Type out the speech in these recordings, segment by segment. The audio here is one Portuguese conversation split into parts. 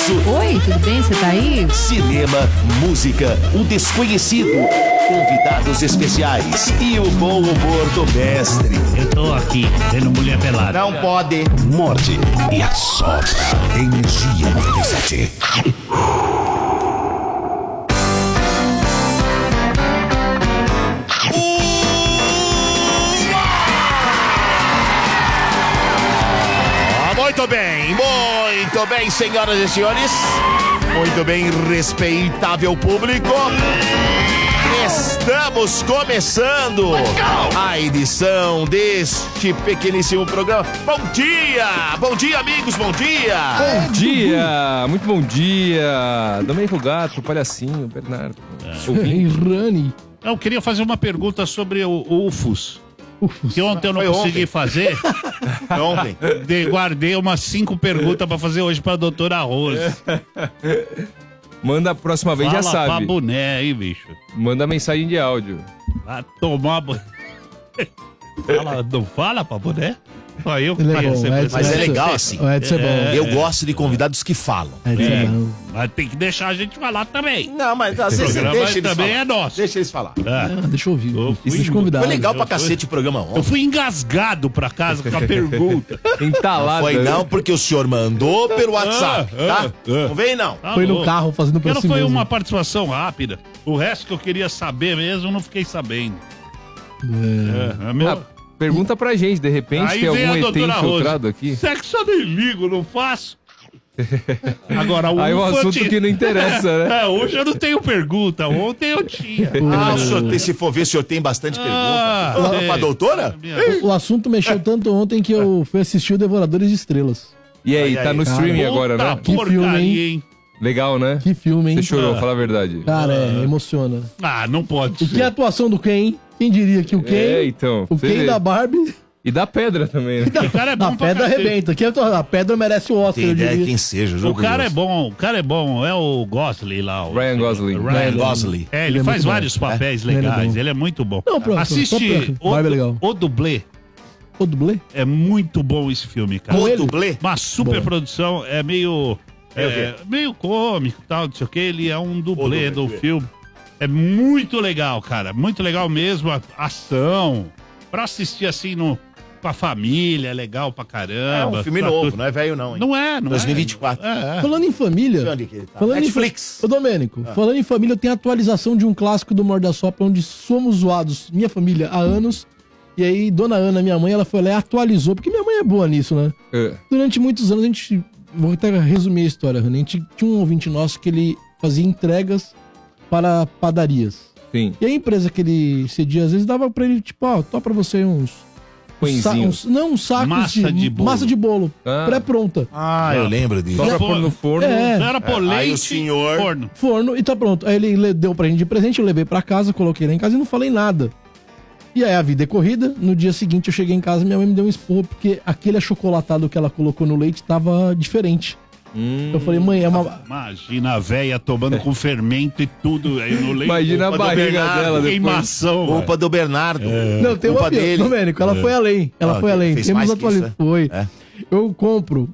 Sucesso. Oi, tudo bem? Você tá aí? Cinema, música, o desconhecido, convidados especiais e o bom humor do mestre. Eu tô aqui, vendo mulher pelada. Não pode. Morde e assopra. Energia 97. Muito bem, senhoras e senhores. Muito bem, respeitável público. Estamos começando a edição deste pequeníssimo programa. Bom dia, amigos, bom dia! Bom dia, muito bom dia. Domênico Gato, Palhacinho, Bernardo. Rani. Eu queria fazer uma pergunta sobre o UFOS. Que ontem eu não consegui fazer. Ontem. Guardei umas 5 perguntas pra fazer hoje pra doutora Rose. Manda a próxima vez, Fala já sabe. Fala pra boné, hein, bicho? Manda mensagem de áudio. Vai tomar... Não fala pra boné? Só eu que Ele é bom, Mas é legal assim. O Edson é bom. Eu gosto de convidados que falam. Edson é bom. Mas tem que deixar a gente falar também. Não, mas às O vezes programa deixa eles também falar. é nosso. Deixa eles falar. Deixa eu ouvir. Eu Isso fui- de convidado. Foi legal pra cacete o programa ontem. Eu fui engasgado pra casa com a pergunta. Entalado. Foi né? não, porque o senhor mandou pelo WhatsApp, tá? Não vem não. Tá Foi no louco. carro fazendo pra Porque si não foi mesmo. uma participação rápida. O resto que eu queria saber mesmo, eu não fiquei sabendo. Pergunta pra gente, de repente Aí tem vem algum a ET doutora infiltrado Rose. aqui. Sexo eu nem ligo, não faço. Agora, o Aí um UFO assunto que não interessa, né? hoje eu não tenho pergunta, ontem eu tinha. Ah, o senhor tem, se for ver, o senhor tem bastante pergunta. tem. Pra doutora? O assunto mexeu tanto ontem que eu fui assistir o Devoradores de Estrelas. E aí, Aí, tá no cara. streaming agora, Puta né? Que porcaria, filme, hein? Legal, né? Que filme, hein? Você chorou, fala a verdade. Cara, emociona. Ah, não pode E que atuação do Ken? Quem diria que o Ken... É, então. O você Ken vê. da Barbie... E da pedra também, né? O cara é bom A pra pedra cacete. arrebenta. A pedra merece o Oscar, Tem eu ideia diria. quem seja, O jogo cara é Deus. bom, o cara é bom. É o Gosling lá. O Ryan Gosling. Ryan Gosling. É, Ele ele é faz muito bom. vários papéis Ele é legais. bom. Ele é muito bom. Não, pronto, Assiste só Barbie é legal. o Dublê. O dublê? É muito bom esse filme, cara. Com O ele? dublê? Uma super Boa. produção, é meio... meio cômico e tal, não sei o que. Ele é um dublê do filme. É muito legal, cara. Muito legal mesmo. A ação. Pra assistir assim com a família, é legal pra caramba. É um filme Pra novo, tudo. não é velho não, hein? Não é, não 2024. é. Falando em família... Onde que ele tá? Falando Netflix. Ô, Domênico, falando em família, tem atualização de um clássico do Morda Sopra, onde somos zoados, minha família, há anos. E aí, dona Ana, minha mãe, ela foi lá e atualizou, porque minha mãe é boa nisso, né? É. Durante muitos anos, a gente... Vou até resumir a história, Rani. A gente tinha um ouvinte nosso que ele fazia entregas para padarias. Sim. E a empresa que ele cedia, às vezes, dava pra ele, tipo, ó, tô pra você uns Pãezinho. Uns sacos Massa de bolo. Massa de bolo. Ah. Pré-pronta. Ah, eu lembro disso. Só pra pôr no forno. É. Não era por leite, Aí o senhor- forno. Forno e tá pronto. Aí ele deu pra gente de presente, eu levei pra casa, coloquei lá em casa e não falei nada. E aí a vida é corrida. No dia seguinte eu cheguei em casa e minha mãe me deu um esporro porque aquele achocolatado que ela colocou no leite tava diferente. Eu falei, mãe, é uma... Imagina a véia tomando com fermento e tudo aí no leite. Imagina a Culpa do barriga Bernardo, dela depois. Queimação. Culpa do Bernardo. Não, tem uma Culpa pior, dele. Domênico, ela foi além. Ela Ah, foi além. fez Temos mais que atualização. isso, Foi. É. Eu compro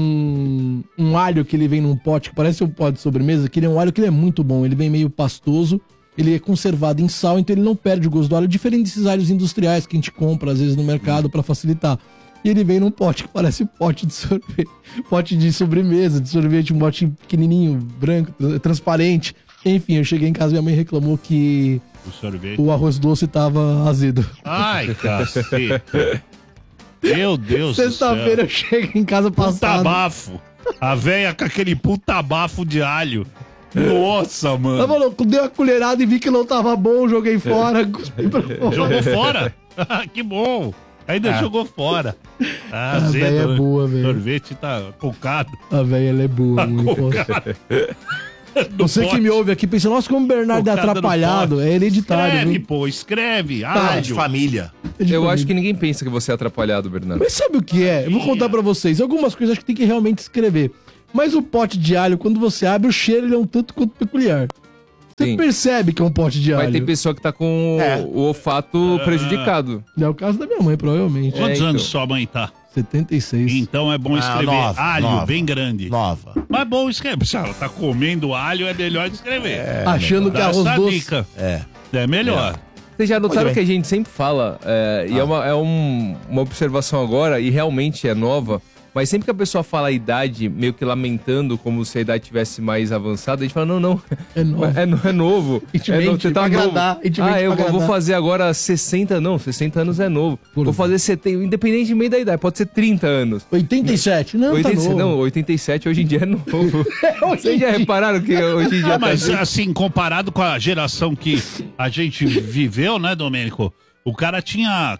um alho que ele vem num pote, que parece um pote de sobremesa, que ele é um alho que ele é muito bom. Ele vem meio pastoso, ele é conservado em sal, então ele não perde o gosto do alho, diferente desses alhos industriais que a gente compra, às vezes, no mercado pra facilitar. E ele vem num pote que parece pote de sorvete, pote de sobremesa, de sorvete, um pote pequenininho, branco, transparente. Enfim, eu cheguei em casa e minha mãe reclamou que O sorvete. o arroz doce tava azedo. Ai, cacete. Meu Deus do céu. Sexta-feira eu chego em casa Puta passado. bafo. A véia com aquele puta bafo de alho. Nossa, Ela mano. falou, dei uma colherada e vi que não tava bom, joguei fora, cuspi pra fora. Jogou fora? Que bom. Ainda jogou fora. Ah, A véia é né? boa, velho. Sorvete tá cocado. A velha, ela é boa, muito boa. Você que me ouve aqui pensa, nossa, como o Bernardo é Focada no atrapalhado, pote. é hereditário, Escreve, viu? pô, escreve. Ah, de Áudio. família. É de Eu família. acho que ninguém pensa que você é atrapalhado, Bernardo. Mas sabe o que é? Eu vou contar pra vocês. Algumas coisas acho que tem que realmente escrever. Mas o pote de alho, quando você abre, o cheiro ele é um tanto quanto peculiar. Você Sim. percebe que é um pote de Mas alho. tem pessoa que tá com o olfato prejudicado. É o caso da minha mãe, provavelmente. Quantos então. anos sua mãe tá? 76. Então é bom escrever alho bem grande. Nova. Mas é bom escrever. Se ela tá comendo alho, é melhor escrever. Achando que Dá arroz essa doce. dica. É melhor. Vocês já notaram Muito que bem. a gente sempre fala, e uma observação agora, e realmente é nova, mas sempre que a pessoa fala a idade, meio que lamentando como se a idade tivesse mais avançada, a gente fala, não, É novo. é novo. Intimamente, pra agradar, intimamente eu pra vou agradar. fazer agora 60, não, 60 anos é novo. Vou fazer 70, independentemente da idade, pode ser 30 anos. 87. Não, 87, tá novo. não, 87 hoje em dia é novo. Vocês já repararam que hoje em dia Mas tá assim, comparado com a geração que a gente viveu, né, Domênico? O cara tinha...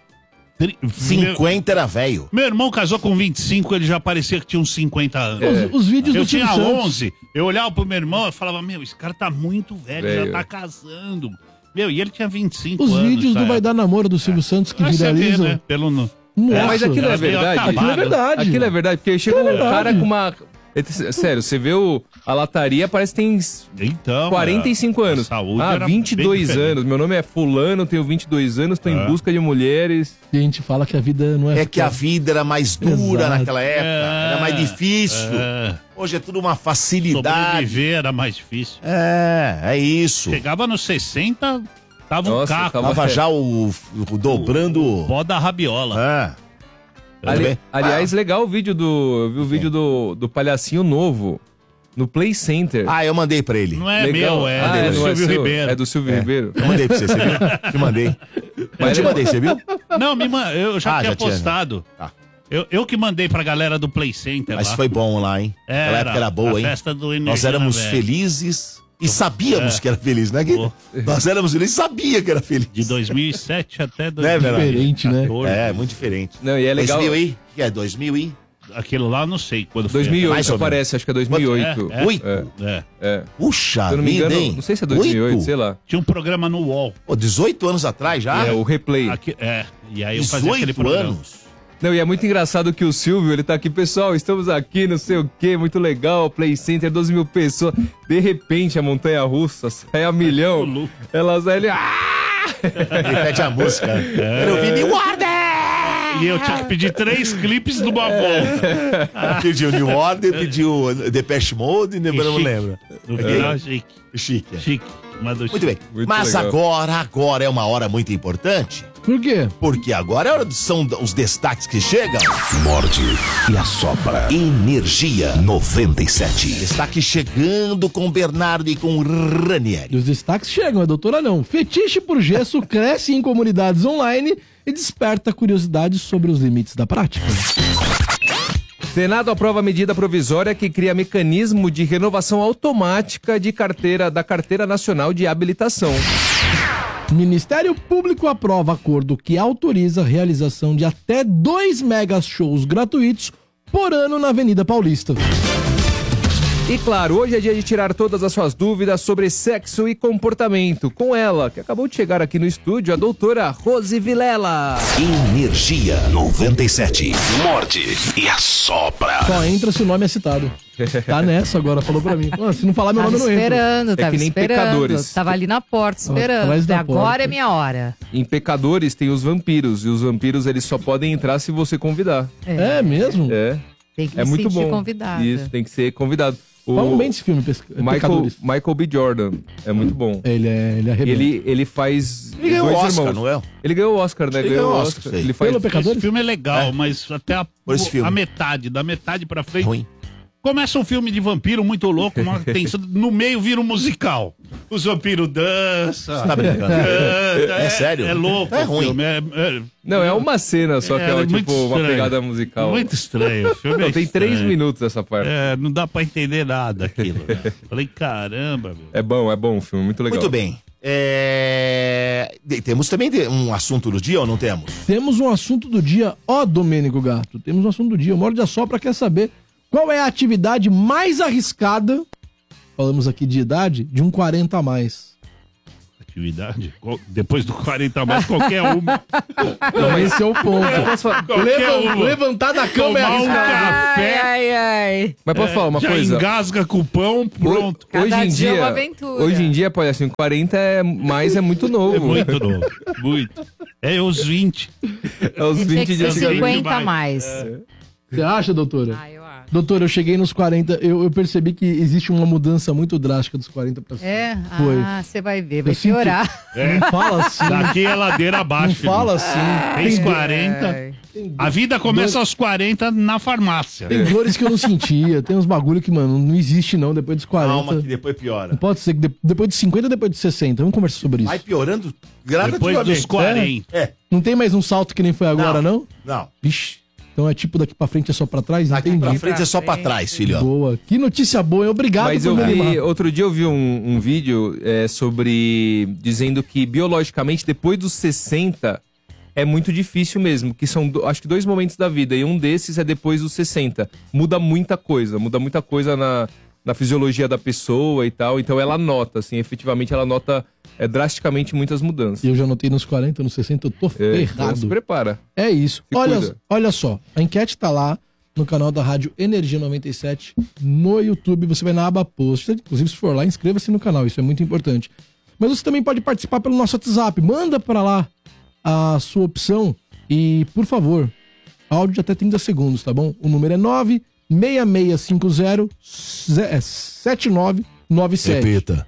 50 era velho. Meu irmão casou com 25, ele já parecia que tinha uns 50 anos. Os vídeos Eu do Silvio tinha Santos. 11, eu olhava pro meu irmão e falava, meu, esse cara tá muito velho, já Velho. tá casando. Meu, e ele tinha 25 Os anos. vídeos do tá? Vai Dar Namoro do Silvio Santos que Mas você vê, viralizam. né? Pelo... Nossa. Mas aquilo é Era meio verdade? acabado. Aquilo é verdade. Aquilo é verdade, porque chega Aquilo é um cara verdade. com uma... Sério, você vê a lataria, parece que tem Então, 45 a anos. saúde era 22 bem anos. Meu nome é fulano, tenho 22 anos, tô em busca de mulheres. E a gente fala que a vida não é... É que a vida era mais dura Exato. naquela época. Era mais difícil. É, Hoje é tudo uma facilidade. sobreviver era mais difícil. É isso. Chegava nos 60, tava um Nossa, caco. Tava já o dobrando. Pó da rabiola. É. Tudo bem? Aliás, legal o vídeo eu vi o vídeo do palhacinho novo no Play Center. Ah, eu mandei pra ele. Não é Legal. meu, é Ah, do não é Silvio seu? Ribeiro. É do Silvio Ribeiro. Eu mandei pra você, você viu? Te mandei. Eu te mandei, você viu? Não, eu já Ah, tinha já tinha, né? postado. Tá. Eu que mandei pra galera do Play Center Mas lá. foi bom lá, hein? Aquela época era boa, a hein? festa do Energia Nós éramos na Velha. felizes e sabíamos que era feliz, né? Oh. Nós éramos felizes e sabia que era feliz. De 2007 até Né, verdade? 2014. Diferente, né? É, muito diferente. Não, e é legal. 2000 e? Que é 2000 e? Aquilo lá, não sei quando foi. 2008 Mais ou menos. aparece, acho que é 2008. É, Oito? É. Puxa Se eu não me vida, engano, hein? não sei se é 2008, Oito? sei lá. Tinha um programa no UOL. Pô, 18 anos atrás já? É o replay. E aí eu fazia aquele 18 programa. anos? Não, e é muito engraçado que o Silvio, ele tá aqui, pessoal, estamos aqui, não sei o que, muito legal, Play Center, 12 mil pessoas. De repente, a montanha-russa sai a milhão. Ela sai ali... Repete a música. Era o Vini Warden! E eu tinha que pedir 3 clipes numa volta. Pediu New Order, pediu Depeche Mode, não Chique. lembra. No Ok? final, chique. Chique. Chique. Uma do Muito bem. Muito Mas legal. agora é uma hora muito importante, Por quê? porque agora são os destaques que chegam. Morde e assopra. Energia 97. Destaque chegando com Bernardo e com Ranieri. E os destaques chegam, a doutora não. Fetiche por gesso cresce em comunidades online e desperta curiosidades sobre os limites da prática. Senado aprova a medida provisória que cria mecanismo de renovação automática da Carteira Nacional de Habilitação. Ministério Público aprova acordo que autoriza a realização de até 2 mega shows gratuitos por ano na Avenida Paulista. E claro, hoje é dia de tirar todas as suas dúvidas sobre sexo e comportamento. Com ela, que acabou de chegar aqui no estúdio, a doutora Rose Vilela. Energia 97. Morde e assopra. Só entra se o nome é citado. Tá nessa agora, falou pra mim. Ah, se não falar meu Tava nome, eu não entro. esperando, tava que nem esperando. pecadores. Tava ali na porta esperando. atrás da Até agora porta. é minha hora. Em Pecadores tem os vampiros, e os vampiros eles só podem entrar se você convidar. É mesmo? É, Tem que é me muito sentir bom. convidada. Isso, tem que ser convidado. Falam bem desse filme, Pecadores. Michael B. Jordan, é muito bom. Ele arrebenta. Ele faz Ele ganhou o dois Oscar, irmãos. não é? Ele ganhou o Oscar, né? Ele ganhou o Oscar, sei. Ele faz Pelo Pecadores? Esse filme é legal, mas até Por esse filme. a metade, da metade pra frente. Ruim. Começa um filme de vampiro muito louco, uma tensão, no meio vira um musical. Os vampiros dançam. Tá brincando? É sério? É louco. É o ruim. filme, Não, é uma cena só que é muito tipo uma estranho. pegada musical. Muito estranho. O filme Não, é tem 3 estranho. minutos essa parte. Não dá pra entender nada aquilo. Né? Falei, caramba, meu. É bom o filme, muito legal. Muito bem. Temos também um assunto do dia ou não temos? Temos um assunto do dia, ó Domênico Gato. Temos um assunto do dia. O Morde a Sopra quer saber qual é a atividade mais arriscada, falamos aqui de idade, de um 40 a mais. Atividade? Depois do 40 a mais, qualquer uma. Não, esse é o ponto. Qualquer uma. Levantar da cama é Tomar um arriscado. café, ai. Mas posso falar uma já coisa? engasga com o pão, pronto. Cada Hoje em dia é dia, uma aventura. hoje em dia, pode assim, 40 é muito novo. É muito novo. Muito. É os 20. É os Tinha 20 que de ser antigamente. 50 a mais. Você acha, doutora? Ah, eu acho. Doutora, eu cheguei nos 40, eu percebi que existe uma mudança muito drástica dos 40 pra cima. É? Foi. Ah, você vai ver, vai Eu sinto- piorar. Não fala assim. Daqui é ladeira abaixo. Não fala assim. Fez Tem, 40. A vida começa aos 40 na farmácia. tem dores que eu não sentia, tem uns bagulho que, mano, não existe não depois dos 40. Calma que depois piora. Não pode ser que depois de 50, depois de 60. Vamos conversar sobre isso. Vai piorando Depois gradativamente. dos 40. É. Não tem mais um salto que nem foi agora, não? Não. Vixe. Então é tipo daqui pra frente é só pra trás? Daqui Entendi. pra frente é só pra trás, filho. Boa. Que notícia boa, hein? Obrigado Mas por eu me vi, animar. outro dia eu vi um vídeo sobre, dizendo que biologicamente depois dos 60 é muito difícil mesmo, que são acho que 2 momentos da vida, e um desses é depois dos 60. Muda muita coisa na fisiologia da pessoa e tal, então ela nota, assim, efetivamente ela nota drasticamente muitas mudanças. Eu já notei nos 40, nos 60, eu tô Então se ferrado. prepara. É isso. Se cuida. Olha só, a enquete tá lá no canal da Rádio Energia 97 no YouTube. Você vai na aba post. Inclusive, se for lá, inscreva-se no canal. Isso é muito importante. Mas você também pode participar pelo nosso WhatsApp. Manda pra lá a sua opção e, por favor, áudio de até 30 segundos, tá bom? O número é 96650-7997. Repita.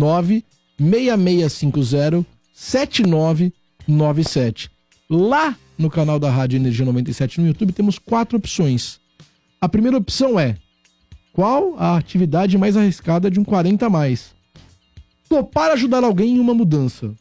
96650-7997. Lá no canal da Rádio Energia 97 no YouTube temos 4 opções. A primeira opção é: qual a atividade mais arriscada de um 40 a mais? Topar ajudar alguém em uma mudança.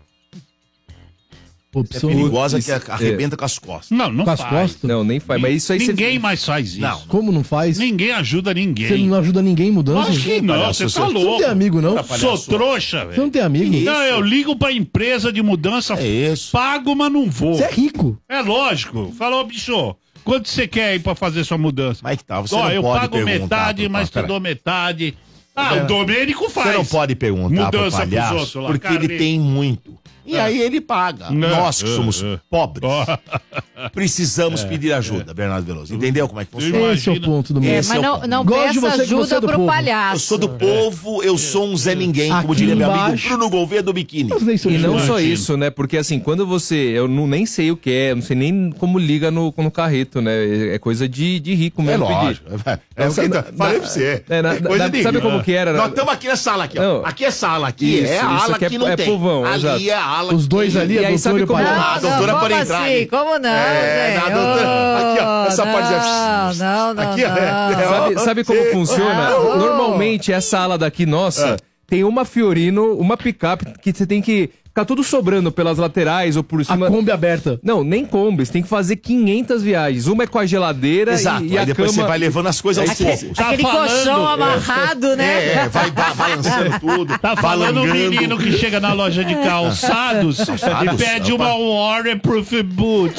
É Opção perigosa Isso, que arrebenta com as costas. Não, não com as faz. costas. Não, nem faz. Mas isso aí Ninguém mais faz isso. Não. Como não faz? Ninguém ajuda Você ninguém. não ajuda ninguém em mudança? Acho que não, palhaço, você tá Você não louco. tem amigo, não? Sou trouxa, Você não velho. tem amigo? Não, eu ligo pra empresa de mudança, É isso. pago, mas não vou. Você é rico. É lógico. Falou, bicho, quanto você quer aí pra fazer sua mudança? Mas que tá, você Ó, não eu pode pago perguntar metade, pro- mas te pera. dou metade. Ah, o Domênico faz. Você não pode perguntar pro Mudança pros palhaço, outros lá, porque ele carne. tem muito. E aí ele paga. Não. Nós que somos pobres, Ó, precisamos pedir ajuda, Bernardo Veloso. Entendeu como é que funciona? Esse é o ponto do É, meu. Esse mas é o não, ponto. não Gosto de peça você que você é ajuda do pro povo. palhaço. Eu sou do povo, eu sou um Zé Ninguém, como Aqui diria meu amigo embaixo- Bruno Gouveia do Biquíni. Mas nem sou E não diferente. só Imagino. isso, né? Porque assim, quando você. Eu nem sei o que é, não sei nem como liga no carreto, né? É coisa de rico É mesmo. pedir. lógico. É o que tá- falei pra você. Coisa de sabe rico. como que era? Nós estamos aqui na sala aqui, ó. Não. Aqui é sala, aqui Isso, é a isso ala aqui que é- não é tem. povão, Ali exato. é a ala. Os dois ali, E a aí, doutora sabe e o como- palhaço. A doutora como pode assim? entrar ali. Como não, É, gente? na doutora. Aqui, ó. Essa parte Não, não, Aqui, ó. não. Sabe como funciona? Normalmente, essa ala daqui nossa tem uma Fiorino, uma picape que você tem que ficar tudo sobrando pelas laterais ou por A cima. Kombi aberta. Não, nem Kombi, você tem que fazer 500 viagens. Uma é com a geladeira Exato. e a Aí depois cama... você vai levando as coisas aos poucos. Tá Aquele falando, colchão amarrado, né? Vai balançando tudo. Tá falando o menino que chega na loja de calçados e pede uma waterproof boot.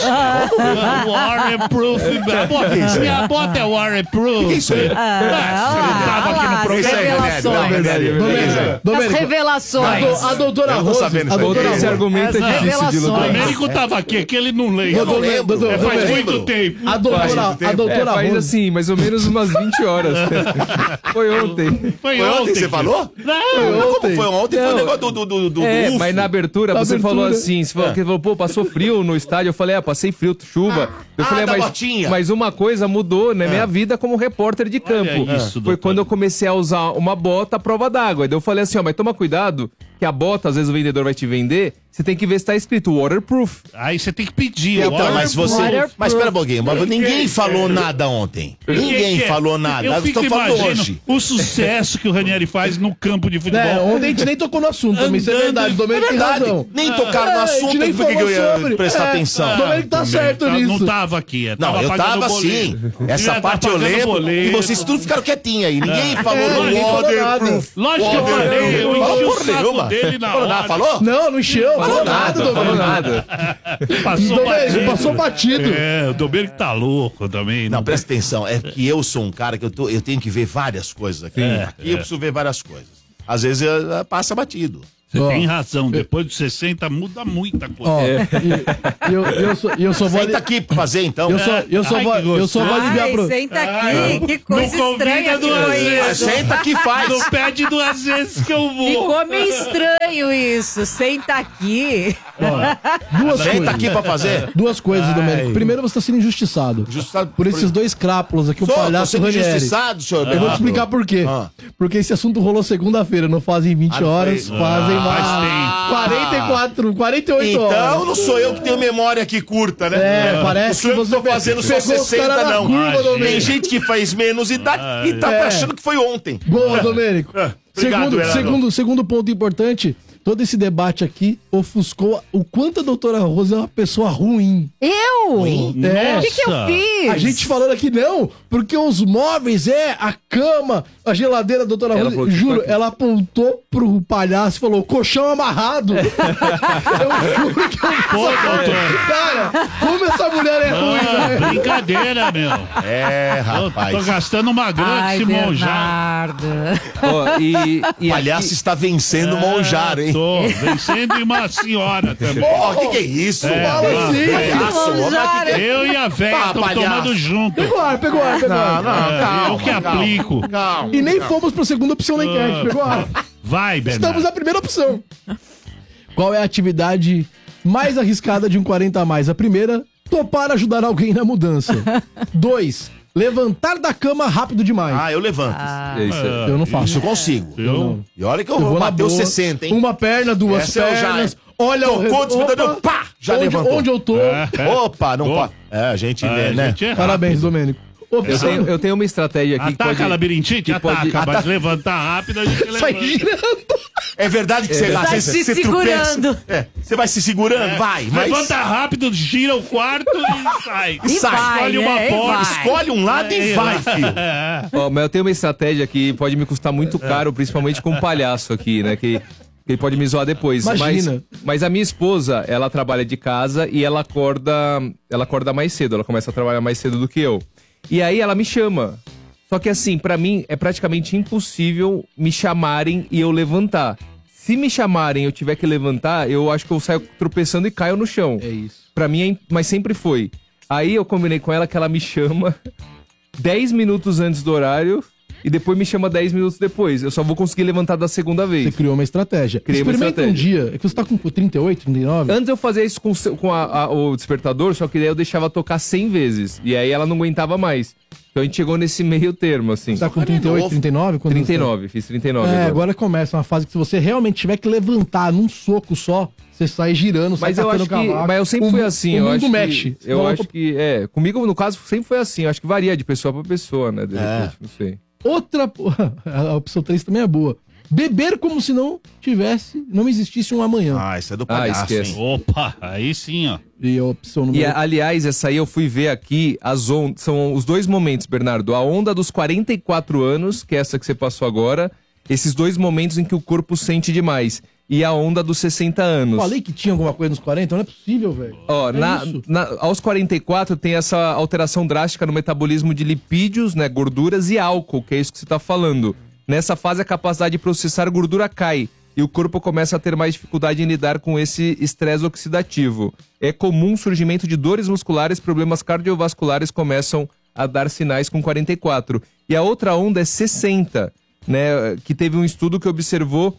Waterproof boot. Minha bota é waterproof. Que isso aí? Você tava aqui no programa. As revelações. A doutora Eu tô Rose. sabendo A isso aí. doutora Esse Rose. argumento é Essas difícil de revelações. O lutar. Domênico tava aqui, que ele não lembra. Eu não lembro. É, faz Eu muito lembro. tempo. A doutora Faz Rose. assim, mais ou menos umas 20 horas. Foi ontem. Foi ontem que você falou? Não, como foi ontem? Foi o negócio do É, UFO. mas na abertura Na você abertura. falou assim, você falou, pô, passou frio no estádio. Eu falei, passei frio, chuva. Eu falei, da botinha. mas uma coisa mudou, né? Minha vida como repórter de campo. isso, Foi doutor. quando eu comecei a usar uma bota à prova d'água. Daí eu falei assim, ó, mas toma cuidado, que a bota, às vezes o vendedor vai te vender, você tem que ver se tá escrito waterproof. Aí você tem que pedir. Então, mas você. Waterproof. Mas espera um pouquinho, mas ninguém falou nada ontem. Ninguém falou nada. Eu Eu fico estou falando imaginando hoje. o sucesso que o Ranieri faz no campo de futebol. É, ontem a gente nem tocou no assunto também, isso é Andando. verdade. Domênico tem Verdade. razão. Nem tocaram no É, a gente assunto, nem por que que eu falou ia sobre. prestar É. atenção? Domênico tá certo Não nisso. tava aqui. Não, eu pagando tava boleto. sim. Essa Devia parte tá eu pagando lembro. boleto. E vocês tudo ficaram quietinhos aí. Ninguém falou no ninguém falou waterproof. Lógico que eu Waterproof. falei, eu Falou enchi o porra saco nenhuma. dele na Falou nada, hora. falou? Não, não encheu. Falou nada, Falou Domênico. nada. Passou Domênico, batido. passou batido. É, o Domênico tá louco também. Não, presta atenção. É que eu sou um cara que eu tenho que ver várias coisas aqui. Aqui eu preciso ver várias coisas. Às vezes passa batido. Você Ó, tem razão, depois dos 60 muda muita coisa. Ó, eu só vou... Senta aqui pra fazer, então. Eu só vou aliviar pro... Senta aqui, que coisa não estranha convida que duas foi vezes. isso. Senta aqui e faz. Não pede 2 vezes que eu vou. Ficou meio estranho isso. Senta aqui. Duas Senta coisas. aqui pra fazer. Duas coisas, Domênico. Primeiro, você tá sendo injustiçado. Injustiçado Por esses dois crápulas aqui, o Tô palhaço sendo Ranieri. injustiçado, senhor. Eu vou te explicar por quê. Ah. Porque esse assunto rolou segunda-feira, não fazem 20 não horas, foi? fazem faz mais 48 Então horas. não sou eu que tenho memória aqui curta, né? É, parece Não sou eu que que tô você fazendo só pegou os 60, caras na não. curva, Tem Domênico. Tem gente que faz menos idade e tá É. achando que foi ontem. Boa, Domênico. Obrigado, Bernardo. Segundo ponto importante, todo esse debate aqui ofuscou o quanto a doutora Rosa é uma pessoa ruim. Eu? É. O que eu fiz? A gente falando aqui, não, porque os móveis, a cama, a geladeira, a doutora Ela Rosa, falou que juro, ficou aqui. ela apontou pro palhaço e falou, colchão amarrado. Eu juro que eu Pô, doutor. Cara, como essa mulher é ruim, Ah, velho. brincadeira, meu. É, Tô rapaz. gastando uma grana Ai, esse monjar. Bernardo. Ó, O palhaço está vencendo o monjar, hein? Tô vencendo e uma senhora também. Ó, o que é isso? Fala uma assim. Palhaço, ó, mas que- Eu e a velha Ah, estamos palhaço. tomando junto. Pegou ar. Eu que aplico. Calma. E nem fomos pra segunda opção na enquete, pegou ar. Vai, Estamos Bernardo. na primeira opção. Qual é a atividade mais arriscada de um 40 a mais? A primeira, topar ajudar alguém na mudança. 2, levantar da cama rápido demais. Ah, eu levanto. É isso aí. Eu não Isso faço. eu consigo. Eu? E olha que eu Eu vou vou na bater os boa. 60, hein? Uma perna, duas Essa eu já- pernas. Olha Tocou o despertador, Opa! pá, já onde, levantou. onde eu tô. Opa, não pode. É, a gente, né? gente é Parabéns, Domênico. Opção, Eu tenho uma estratégia aqui Ataca que a pode... labirintite? que pode- Ataca, mas levantar rápido a gente sai levanta. girando. É verdade que você Vai se segurando. Você vai se segurando, vai. Mas Levanta rápido, gira o quarto e sai. E sai, vai, escolhe uma né? E porta, vai. escolhe um lado e vai, filho. Ó, mas eu tenho uma estratégia que pode me custar muito caro, principalmente com um palhaço aqui, né? Que ele pode me zoar depois. Imagina. Mas a minha esposa, ela trabalha de casa e ela acorda mais cedo. Ela começa a trabalhar mais cedo do que eu. E aí ela me chama. Só que assim, pra mim é praticamente impossível me chamarem e eu levantar. Se me chamarem e eu tiver que levantar, eu acho que eu saio tropeçando e caio no chão. É isso. Pra mim, mas sempre foi. Aí eu combinei com ela que ela me chama 10 minutos antes do horário e depois me chama 10 minutos depois. Eu só vou conseguir levantar da segunda Você vez. criou uma estratégia. Criei uma Experimenta um estratégia. dia. É que você tá com 38, 39? Antes eu fazia isso com o despertador, só que daí eu deixava tocar 100 vezes. E aí ela não aguentava mais. Então a gente chegou nesse meio termo, assim. Você tá com 38, 39? Quando 39, fiz 39 É, agora começa uma fase que se você realmente tiver que levantar num soco só, você sai girando, sai Mas eu catando acho que. cavaco. Mas eu sempre O fui mu- assim. O Eu mundo acho mexe. que. Eu Fala, acho que. É, comigo, no caso, sempre foi assim. Eu acho que varia de pessoa pra pessoa, né? De repente, não sei. Outra. A opção 3 também é boa. Beber como se não existisse um amanhã. Ah, isso é do palhaço, esquece. hein? Opa, aí sim, ó. E a opção número E aliás, essa aí eu fui ver aqui, as ondas, são os dois momentos, Bernardo. A onda dos 44 anos, que é essa que você passou agora, esses dois momentos em que o corpo sente demais. E a onda dos 60 anos. Falei que tinha alguma coisa nos 40, não é possível, velho. Ó, É isso. aos 44 tem essa alteração drástica no metabolismo de lipídios, né, gorduras e álcool, que é isso que você tá falando. Nessa fase a capacidade de processar gordura cai e o corpo começa a ter mais dificuldade em lidar com esse estresse oxidativo. É comum o surgimento de dores musculares, problemas cardiovasculares começam a dar sinais com 44. E a outra onda é 60, né, que teve um estudo que observou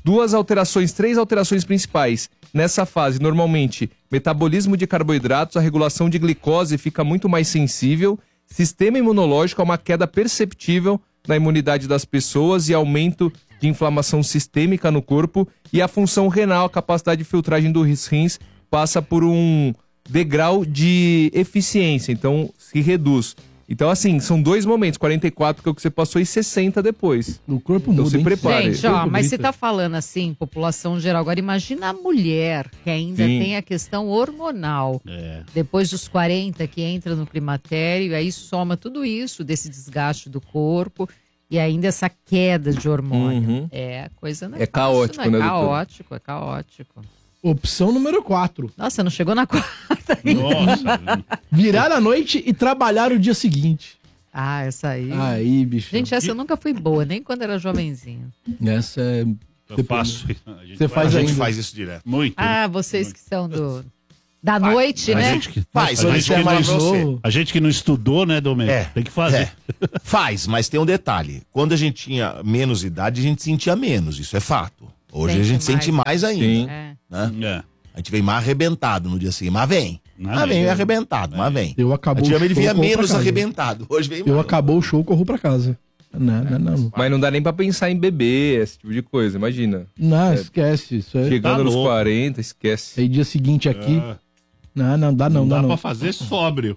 três alterações principais. Nessa fase, normalmente, metabolismo de carboidratos, a regulação de glicose fica muito mais sensível, sistema imunológico, há uma queda perceptível na imunidade das pessoas e aumento de inflamação sistêmica no corpo, e a função renal, a capacidade de filtragem dos rins, passa por um degrau de eficiência, então se reduz. Então, assim, são dois momentos, 44 que é o que você passou e 60 depois. O corpo Então muda, se hein? prepare. Gente, ó, Corpo mas você grita. tá falando assim, população geral. Agora imagina a mulher que ainda Sim. tem a questão hormonal. É. Depois dos 40, que entra no climatério, aí soma tudo isso, desse desgaste do corpo e ainda essa queda de hormônio. Uhum. É, coisa não É caótico, fácil, né, É doutor? caótico, é caótico. Opção número 4. Nossa, não chegou na quarta ainda. Nossa. Virar a noite e trabalhar o dia seguinte. Ah, essa aí. Aí, bicho. Gente, essa eu nunca fui boa, nem quando era jovenzinho. Essa é... Eu faço. Você faz A gente ainda. faz isso direto. Muito. Ah, vocês que são da noite, A né? gente que, Faz, a mas gente que é não mais estudou, você. a gente que não estudou, né, Domênico? Tem que fazer. Faz, mas tem um detalhe. Quando a gente tinha menos idade, a gente sentia menos, isso é fato. Hoje a gente sente mais ainda. Sim. Né? É. A gente vem mais arrebentado no dia seguinte, mas vem. Mas vem arrebentado, mas vem. Eu acabou o Antigamente ele show, vinha corro pra menos casa. arrebentado. Hoje vem Eu mais. acabou o show, corro pra casa. Não. Mas não dá nem pra pensar em beber, esse tipo de coisa, imagina. Não, esquece. Isso é... Chegando Tá nos louco. 40, esquece. Aí dia seguinte aqui. Não, dá Não não. dá pra fazer sóbrio.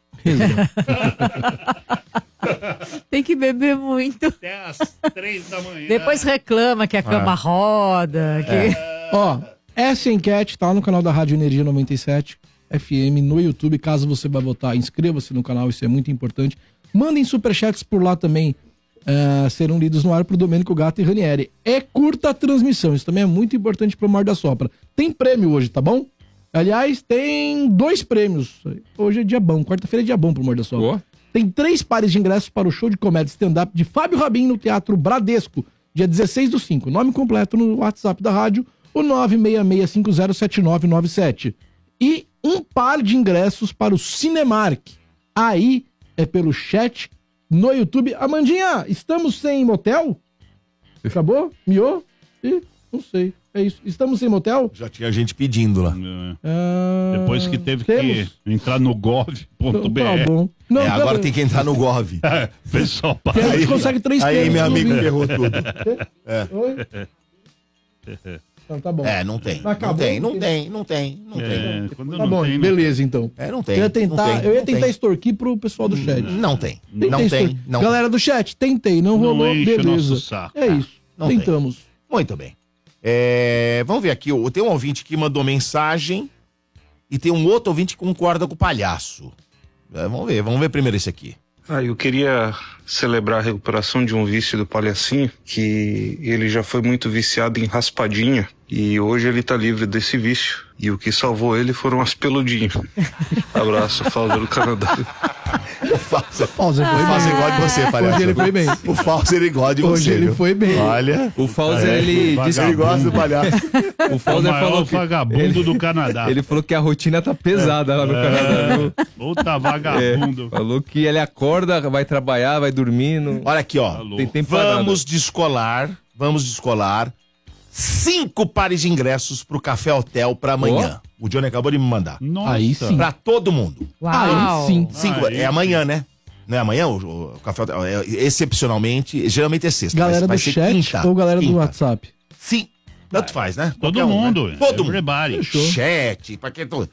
Tem que beber muito. Até às 3 da manhã. Depois reclama que a cama roda. Que... Ó, essa enquete tá lá no canal da Rádio Energia 97 FM no YouTube. Caso você vá votar, inscreva-se no canal, isso é muito importante. Mandem superchats por lá também, serão lidos no ar pro Domênico Gato e Ranieri. É curta a transmissão, isso também é muito importante pro Mar da Sopra. Tem prêmio hoje, tá bom? Aliás, tem 2 prêmios. Hoje é dia bom, quarta-feira é dia bom pro Mar da Sopra. Ó. Tem 3 pares de ingressos para o show de comédia stand-up de Fábio Rabin no Teatro Bradesco, dia 16/5. Nome completo no WhatsApp da rádio, o 966507997. E 1 par de ingressos para o Cinemark. Aí é pelo chat no YouTube. Amandinha, estamos sem motel? Acabou? Miou? Ih, não sei. É isso. Estamos sem motel? Já tinha gente pedindo lá. Depois que teve temos? que entrar no gov.br. Tá bom. Não, Agora tem que entrar no Gov. Pessoal, A gente consegue 3 Aí prêmios meu no amigo vídeo. ferrou tudo. Oi? Então tá bom. Não tem. Acabou? Não tem. quando Tá não bom, tem, beleza então. Não tem. Eu ia tentar, não tem, eu ia não tentar tem. extorquir pro pessoal do chat. Não tem. Tentei Não extorquir. tem. Não. Galera do chat, tentei, não Não rolou, enche o beleza. nosso saco. É isso, Não tem. tentamos. Muito bem. Vamos ver aqui. Tem um ouvinte que mandou mensagem e tem um outro ouvinte que concorda com o palhaço. Vamos ver primeiro esse aqui. Eu queria celebrar a recuperação de um vício do Palhacinho, que ele já foi muito viciado em raspadinha e hoje ele tá livre desse vício. E o que salvou ele foram as peludinhas. Abraço, Fausto do Canadá. O Fausto Fausto foi bem. igual de você, palhaço. Hoje ele foi bem. O Fausto ele gosta de Hoje você. ele viu? foi bem. Olha. O Fauser, ele disse Ele gosta do palhaço. o O Fauser maior falou que vagabundo do Canadá. ele falou que a rotina tá pesada lá no Canadá. Viu? Puta vagabundo. Falou que ele acorda, vai trabalhar, vai dormindo. Olha aqui, ó. Tem tempo pra nada. Vamos descolar 5 pares de ingressos pro Café Hotel pra amanhã. O Johnny acabou de me mandar. Nossa. Aí sim. Pra todo mundo. Uau. Aí sim. 5, Aí é amanhã, né? Não é amanhã o Café Hotel? Excepcionalmente, geralmente é sexta. Galera vai do ser chat quinta. ou galera do Quinta. WhatsApp? Sim. Tanto faz, né? Todo Qualquer um, mundo. né? Todo mundo. Everybody. Chat, pra que tudo?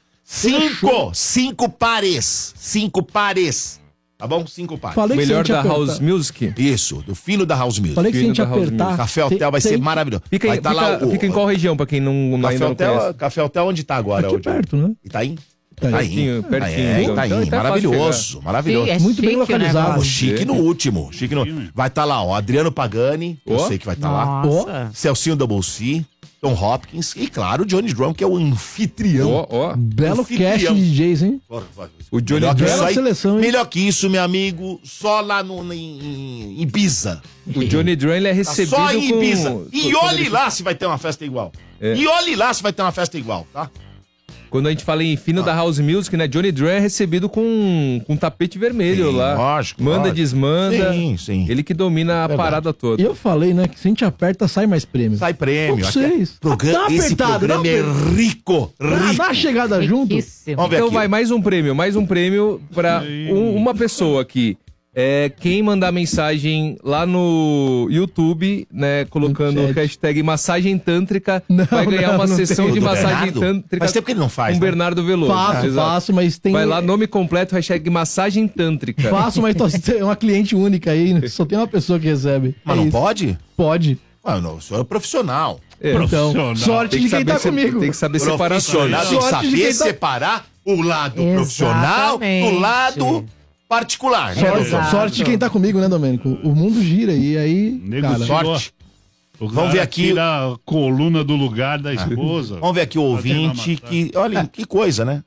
5 pares. 5 pares. Tá bom? 5 pares. Falei que se a Melhor gente da apertar- House Music. Isso, do fino da House Music. Falei que se a gente Filho da House apertar... Café Hotel vai ser maravilhoso. Fica, vai tá lá o fica em qual região, pra quem não, Café ainda não Hotel, conhece? Café Hotel onde tá agora? Aqui o Johnny? perto, né? Itaim? Itaim. Pertinho, pertinho. Itaim, Então é fácil maravilhoso, maravilhoso. Sim, é Muito bem chique o localizado. negócio. Chique no último. Vai estar lá, ó, Adriano Pagani, eu Ó. sei que vai estar lá. Nossa. Celcinho Double C, Tom Hopkins e, claro, o Johnny Drum, que é o anfitrião. Ó. Belo Anfitrião. cast de DJs, hein? O Johnny Melhor que Drum- isso Bela aí, seleção, hein? melhor que isso, meu amigo, só lá em Ibiza. O Johnny Drum, ele é Tá recebido só em Ibiza. com... E olhe lá se vai ter uma festa igual. É. E olhe lá se vai ter uma festa igual, tá? Quando a gente fala em fino da House Music, né? Johnny Drum é recebido com tapete vermelho Sim, lá. lógico, Manda, lógico. desmanda. Sim, sim. Ele que domina a Verdade. parada toda. E eu falei, né, que se a gente aperta, sai mais prêmio. Sai prêmio. Com Aqui é- vocês. Programa, Dá esse apertado, programa dá é apertado. rico. Dá a chegada junto. Riquíssimo. Vamos ver Então aqui. vai mais um prêmio pra uma pessoa aqui. Quem mandar mensagem lá no YouTube, né, colocando No o chat. hashtag massagem tântrica, Não, vai ganhar não, uma não sessão tem. de Do massagem Bernardo? tântrica Faz tempo que ele não faz, com né? Bernardo Veloso. Faço, Exato. faço, mas tem... Vai lá, nome completo, hashtag massagem tântrica. Faço, mas tem uma cliente única aí, né? Só tem uma pessoa que recebe. Mas É não isso. pode? Pode. Não, o senhor é profissional. Então, Profissional. sorte Tem de que quem tá saber comigo. Tem que saber separar as Profissional coisas. tem que Sorte de saber quem tá- separar o lado profissional do Exatamente. lado particular. Né, Sorte, doutor? Exato. sorte de quem tá comigo, né, Domênico? O mundo gira e aí, Nego cara... tirou- sorte. O Vamos ver cara aqui. tira a coluna do lugar da esposa. Vamos ver aqui o Fazendo ouvinte uma que... Olha, que coisa, né?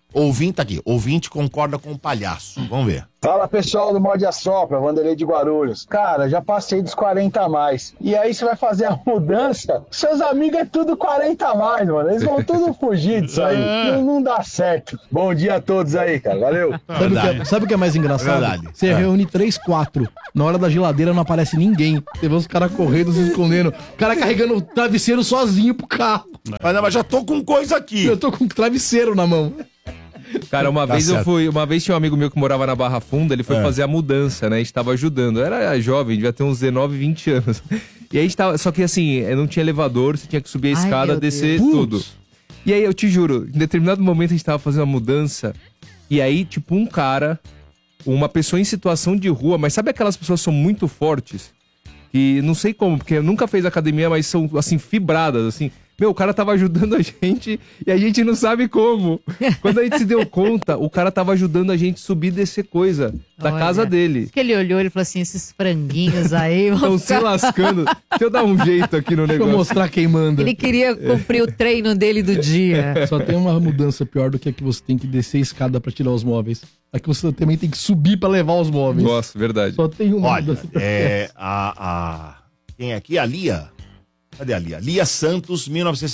Ouvinte tá aqui. Ouvinte concorda com o palhaço. Vamos ver. Fala pessoal do Morde a Sopra, Vanderlei de Guarulhos. Cara, já passei dos 40 a mais. E aí você vai fazer a mudança, seus amigos é tudo 40 a mais, mano. Eles vão tudo fugir disso aí. Não dá certo. Bom dia a todos aí, cara. Valeu. Sabe o que é mais engraçado? Verdade. Você reúne 3, 4. Na hora da geladeira não aparece ninguém. Você vê os caras correndo, se escondendo. O cara carregando o travesseiro sozinho pro carro. Mas já tô com coisa aqui. Eu tô com um travesseiro na mão. Cara, uma vez tinha um amigo meu que morava na Barra Funda, ele foi fazer a mudança, né? A gente tava ajudando. Eu era jovem, devia ter uns 19, 20 anos. E aí a gente tava, só que assim, não tinha elevador, você tinha que subir a escada, descer tudo. E aí eu te juro, em determinado momento a gente tava fazendo a mudança, e aí, tipo, um cara, uma pessoa em situação de rua, mas sabe aquelas pessoas que são muito fortes? Que não sei como, porque nunca fez academia, mas são, assim, fibradas, assim. Meu, o cara tava ajudando a gente e a gente não sabe como. Quando a gente se deu conta, o cara tava ajudando a gente subir e descer coisa da casa dele. Que ele olhou e falou assim, esses franguinhos aí... Estão se lascando. Deixa eu dar um jeito aqui no negócio. Deixa eu mostrar quem manda. Ele queria cumprir o treino dele do dia. Só tem uma mudança pior do que a que você tem que descer a escada pra tirar os móveis. A que você também tem que subir pra levar os móveis. Nossa, verdade. Só tem uma Olha, mudança pior. Quem é aqui? A Lia. Cadê a Lia? Lia Santos,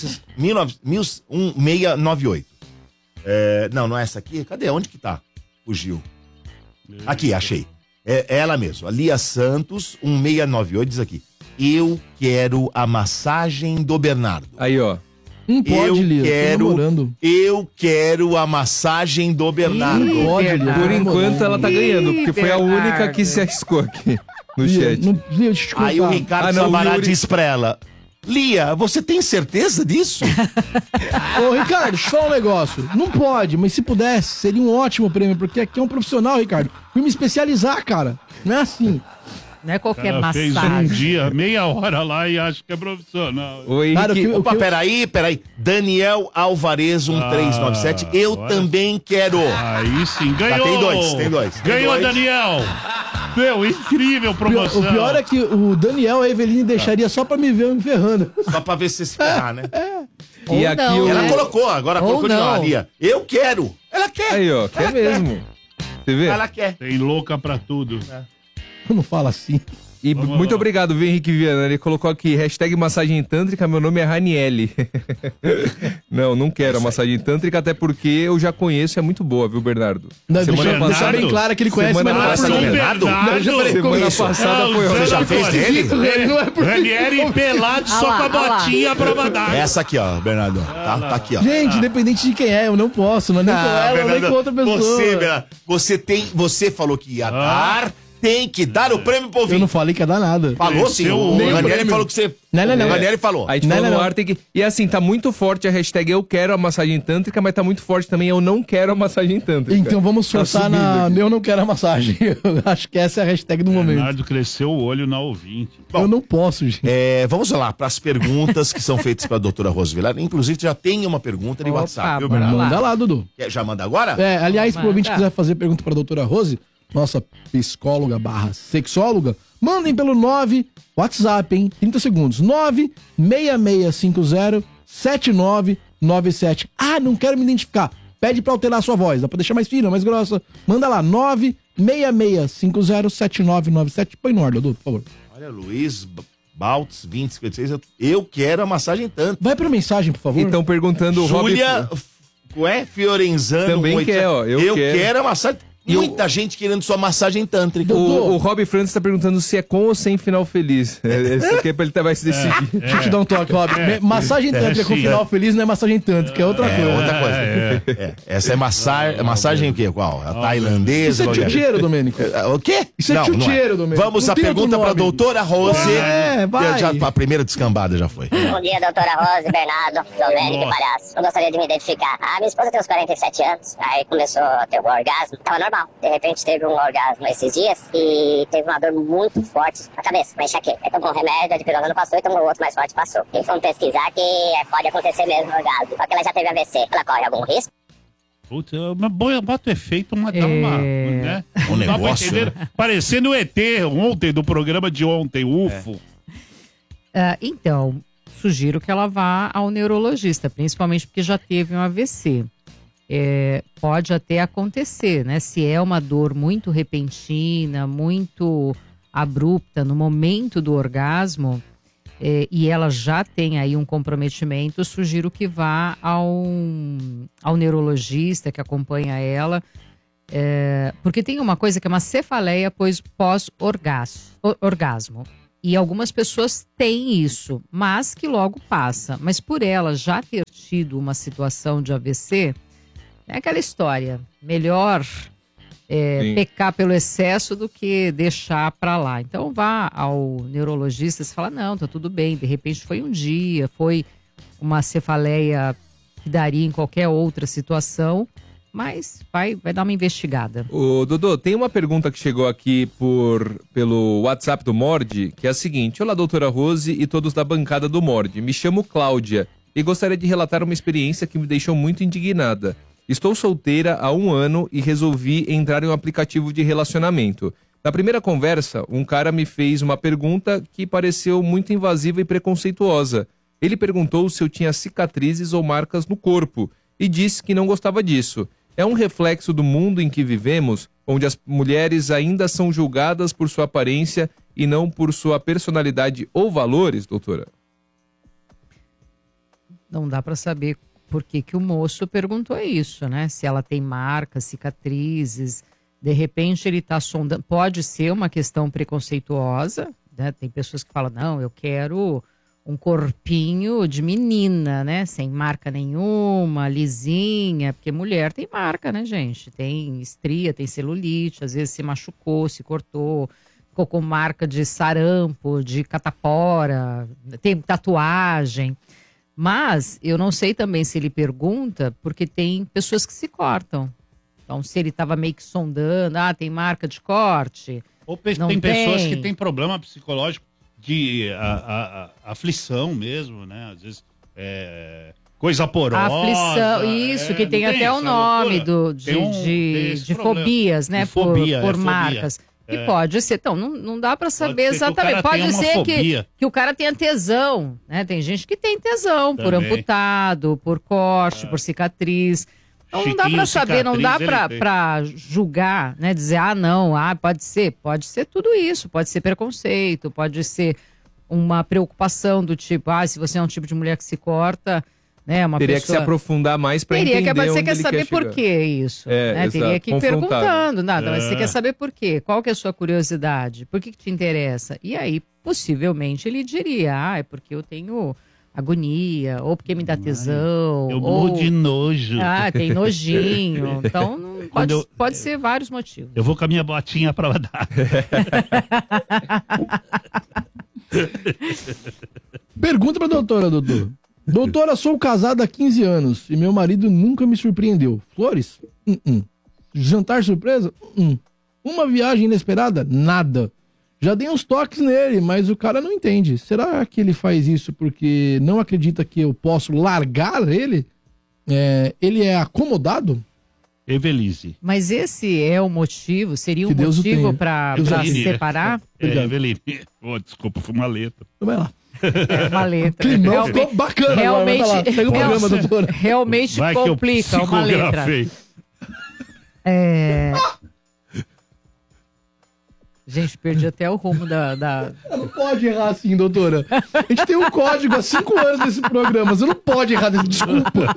1698. Não é essa aqui? Cadê? Onde que tá? Fugiu. Aqui, achei. É ela mesmo. A Lia Santos, 1698, diz aqui. Eu quero a massagem do Bernardo. Aí, ó. Não pode, Lia. Eu quero a massagem do Bernardo. Não pode, Lia. Por enquanto ela tá ganhando, porque foi a única que se arriscou aqui no chat. Deixa eu te contar. Aí o Ricardo Sabará disse pra ela... Lia, você tem certeza disso? Ô, Ricardo, deixa eu falar um negócio. Não pode, mas se pudesse, seria um ótimo prêmio, porque aqui é um profissional, Ricardo. Fui me especializar, cara. Não é assim. Não é qualquer massagem. Fez um dia, meia hora lá e acho que é profissional. Oi, cara, peraí. Daniel Alvarez, 1397. Eu também quero. Aí sim, ganhou. Tem dois. Ganhou, Daniel. Meu, incrível promoção. O pior é que o Daniel, a Eveline, deixaria só pra me ver me ferrando. Só pra ver se você se ferrar, né? E aqui não, ela colocou, agora ou colocou de não. novo, Lia. Eu quero. Ela quer. Aí, ó, quer mesmo. Você vê? Ela quer. Tem louca pra tudo. Não fala assim. E muito obrigado, viu, Henrique Viana? Ele colocou aqui, hashtag massagem tântrica, meu nome é Raniele. Não quero a massagem tântrica, até porque eu já conheço, é muito boa, viu, Bernardo? Não, deixa bem claro que ele conhece, mas não é por mim. Semana passada foi Você já fez dele? Não é por mim. Ranieri pelado, só com a botinha pra mandar. Essa aqui, ó, Bernardo. Tá aqui, ó. Gente, independente de quem é, eu não posso. Não é nem com ela, nem com outra pessoa. Bernardo, você falou que ia dar... Tem que dar o prêmio pro ouvinte. Eu não falei que ia dar nada. Falou sim. O Ranieri falou que você... Não. O Ranieri falou. A gente falou no ar, tem que... E assim, tá muito forte a hashtag eu quero a massagem tântrica, mas tá muito forte também eu não quero a massagem tântrica. Então vamos forçar na eu não quero a massagem. Eu acho que essa é a hashtag do momento. Bernardo cresceu o olho na ouvinte. Bom, eu não posso, gente. Vamos lá para as perguntas que são feitas pra doutora Rose Vilar. Inclusive, já tem uma pergunta de WhatsApp, viu, Bernardo? Manda lá, Dudu. Já manda agora? Aliás, pro ouvinte que quiser fazer pergunta pra doutora Rose, nossa psicóloga / sexóloga, mandem pelo 9, WhatsApp, hein? 30 segundos. 966507997. Ah, não quero me identificar. Pede pra alterar a sua voz, dá pra deixar mais fina, mais grossa. Manda lá, 966507997. Põe no ar, Dudu, por favor. Olha, Luiz Baltz, 2056, eu quero a massagem tanto. Vai pra mensagem, por favor. Então, perguntando o Júlia Fiorenzano. Também quer, ó. Eu quero a massagem... Muita gente querendo sua massagem tântrica. O Rob Francis tá perguntando se é com ou sem final feliz. Esse aqui é pra ele vai se decidir. Deixa eu te dar um toque, Rob. Massagem tântrica com final feliz não é massagem tântrica, é outra coisa. Outra coisa. Essa é massagem o quê? Qual? A tailandesa? Isso é chuteiro, Domênico. O quê? Isso é chuteiro, Domênico. Vamos à pergunta pra doutora Rose. Vai. A primeira descambada já foi. Bom dia, doutora Rose, Bernardo, Domênico e Palhaço. Eu gostaria de me identificar. A minha esposa tem uns 47 anos, aí começou a ter um orgasmo. Tava normal. De repente teve um orgasmo esses dias e teve uma dor muito forte na cabeça, uma enxaqueca. Aí tomou um remédio, a de pirona não passou e tomou outro mais forte passou. E fomos pesquisar que pode acontecer mesmo o orgasmo. Só que ela já teve AVC. Ela corre algum risco? Putz, uma boa, bota efeito, dá uma, né? Um negócio, né? Parecendo o ET ontem, do programa de ontem, UFO. Então, sugiro que ela vá ao neurologista, principalmente porque já teve um AVC. pode até acontecer, né? Se é uma dor muito repentina, muito abrupta no momento do orgasmo, e ela já tem aí um comprometimento, sugiro que vá ao neurologista que acompanha ela, porque tem uma coisa que é uma cefaleia pós-orgasmo. E algumas pessoas têm isso, mas que logo passa. Mas por ela já ter tido uma situação de AVC, é aquela história, melhor pecar pelo excesso do que deixar pra lá. Então vá ao neurologista e fala, não, tá tudo bem, de repente foi um dia, foi uma cefaleia que daria em qualquer outra situação, mas vai dar uma investigada. Ô, Dodô, tem uma pergunta que chegou aqui pelo WhatsApp do Mord, que é a seguinte: olá, doutora Rose e todos da bancada do Mord. Me chamo Cláudia e gostaria de relatar uma experiência que me deixou muito indignada. Estou solteira há 1 ano e resolvi entrar em um aplicativo de relacionamento. Na primeira conversa, um cara me fez uma pergunta que pareceu muito invasiva e preconceituosa. Ele perguntou se eu tinha cicatrizes ou marcas no corpo e disse que não gostava disso. É um reflexo do mundo em que vivemos, onde as mulheres ainda são julgadas por sua aparência e não por sua personalidade ou valores, doutora? Não dá para saber por que o moço perguntou isso, né? Se ela tem marcas, cicatrizes, de repente ele está sondando. Pode ser uma questão preconceituosa, né? Tem pessoas que falam, não, eu quero um corpinho de menina, né? Sem marca nenhuma, lisinha, porque mulher tem marca, né, gente? Tem estria, tem celulite, às vezes se machucou, se cortou, ficou com marca de sarampo, de catapora, tem tatuagem. Mas eu não sei também se ele pergunta, porque tem pessoas que se cortam. Então, se ele estava meio que sondando, tem marca de corte. Ou tem pessoas que têm problema psicológico de aflição mesmo, né? Às vezes coisa porosa. Aflição, isso, que tem até o nome de fobias, né? Por marcas. Que pode ser, então, não dá pra saber exatamente. Pode ser que o cara tenha tesão, né? Tem gente que tem tesão por amputado, por corte, por cicatriz. Então não dá pra saber, não dá pra julgar, né? Dizer, não, pode ser tudo isso. Pode ser preconceito, pode ser uma preocupação do tipo, se você é um tipo de mulher que se corta, né? Teria que se aprofundar mais para entender onde você quer saber por que isso. Né? Teria que ir perguntando. Mas você quer saber por quê? Qual que é a sua curiosidade? Por que te interessa? E aí, possivelmente, ele diria, é porque eu tenho agonia, ou porque me dá tesão. Eu morro de nojo. Tem nojinho. Então, pode ser vários motivos. Eu vou com a minha botinha pra dar. Pergunta pra doutora, doutor. Doutora, sou casada há 15 anos e meu marido nunca me surpreendeu. Flores? Jantar surpresa? Uma viagem inesperada? Nada. Já dei uns toques nele, mas o cara não entende. Será que ele faz isso porque não acredita que eu posso largar ele? Ele é acomodado? Evelise. Mas esse é o motivo? Seria um motivo pra se separar? Eveline. Desculpa, foi uma letra. Vai lá. Uma letra. Climão ficou bacana. Realmente complica uma letra. Gente, perdi até o rumo da... Não pode errar assim, doutora. A gente tem um código há 5 anos nesse programa. Você não pode errar desse... Desculpa.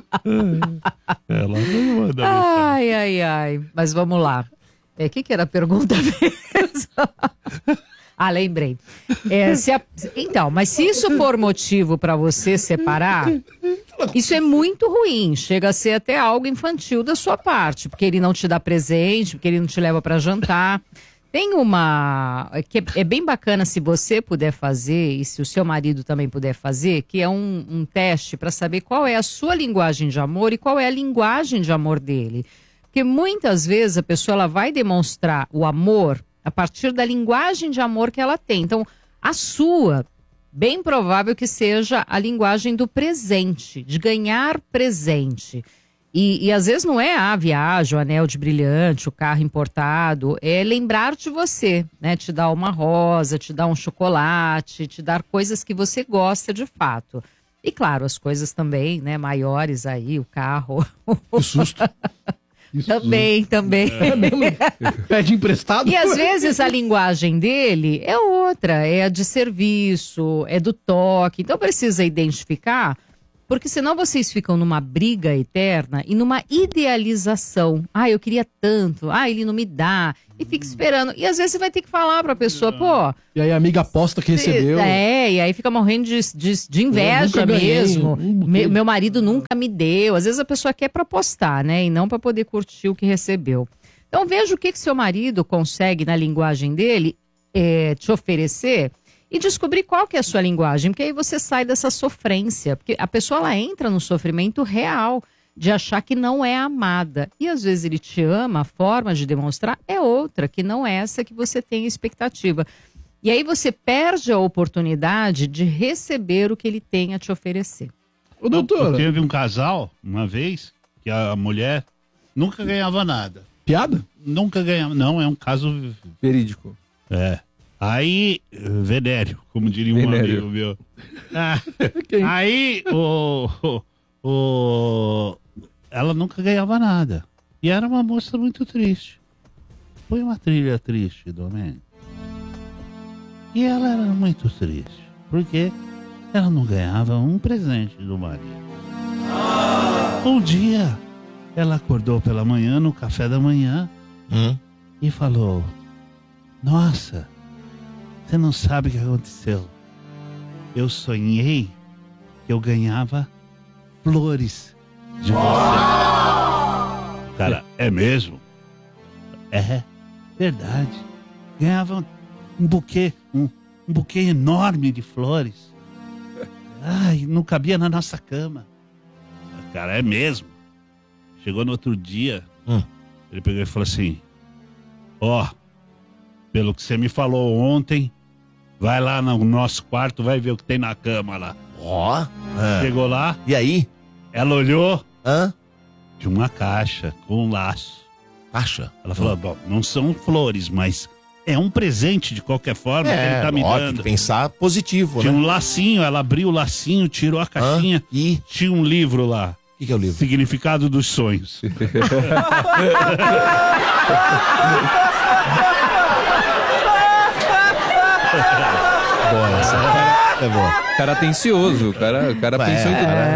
Ai. Mas vamos lá. O que era a pergunta mesmo? Lembrei. Então, mas se isso for motivo para você separar, isso é muito ruim. Chega a ser até algo infantil da sua parte, porque ele não te dá presente, porque ele não te leva para jantar. Tem uma que é bem bacana se você puder fazer, e se o seu marido também puder fazer, que é um teste para saber qual é a sua linguagem de amor e qual é a linguagem de amor dele. Porque muitas vezes a pessoa ela vai demonstrar o amor a partir da linguagem de amor que ela tem. Então, a sua, bem provável que seja a linguagem do presente, de ganhar presente. E às vezes não é a viagem, o anel de brilhante, o carro importado, é lembrar de você, né? Te dar uma rosa, te dar um chocolate, te dar coisas que você gosta de fato. E claro, as coisas também, né, maiores aí, o carro. Que susto. Também. Pede emprestado. E às vezes a linguagem dele é outra, é a de serviço, é do toque. Então precisa identificar, porque senão vocês ficam numa briga eterna e numa idealização. Ah, eu queria tanto, ele não me dá. E fica esperando. E às vezes você vai ter que falar pra pessoa, pô... E aí a amiga aposta que recebeu. E aí fica morrendo de inveja mesmo. Meu marido nunca me deu. Às vezes a pessoa quer pra postar, né? E não pra poder curtir o que recebeu. Então veja o que seu marido consegue na linguagem dele te oferecer e descobrir qual que é a sua linguagem. Porque aí você sai dessa sofrência. Porque a pessoa, ela entra no sofrimento real de achar que não é amada. E às vezes ele te ama, a forma de demonstrar é outra, que não é essa que você tem expectativa. E aí você perde a oportunidade de receber o que ele tem a te oferecer. Ô, doutora. Teve um casal, uma vez, que a mulher nunca ganhava nada. Piada? Nunca ganhava. Não, é um caso verídico. É. Aí, venéreo, como diria um amigo meu. Aí, ela nunca ganhava nada. E era uma moça muito triste. Foi uma trilha triste, Domênico. E ela era muito triste. Porque ela não ganhava um presente do marido. Um dia, ela acordou pela manhã, no café da manhã, e falou: nossa, você não sabe o que aconteceu. Eu sonhei que eu ganhava flores de você. Cara, é mesmo? É verdade. Ganhava um buquê enorme de flores. Ai, não cabia na nossa cama. Cara, é mesmo. Chegou no outro dia, ele pegou e falou assim: pelo que você me falou ontem, vai lá no nosso quarto, vai ver o que tem na cama lá. Chegou lá. E aí? Ela olhou. De uma caixa com um laço. Caixa? Ela falou: bom, não são flores, mas é um presente de qualquer forma que ele tá me dando. Tem que pensar positivo, Tinha né? um lacinho, ela abriu o lacinho, tirou a caixinha e tinha um livro lá. O que é o livro? Significado dos sonhos. Boa, essa é boa. Cara atencioso, o cara pensou em